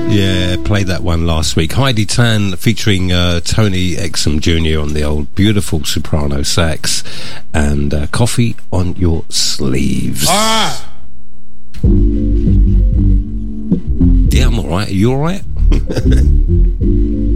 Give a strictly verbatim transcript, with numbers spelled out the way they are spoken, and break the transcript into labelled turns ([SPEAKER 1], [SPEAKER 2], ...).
[SPEAKER 1] Yeah, played that one last week. Heidi Tan featuring uh, Tony Exum Junior on the old beautiful soprano sax, and uh, Coffee on Your Sleeves.
[SPEAKER 2] Ah!
[SPEAKER 1] Yeah, I'm alright. Are you alright?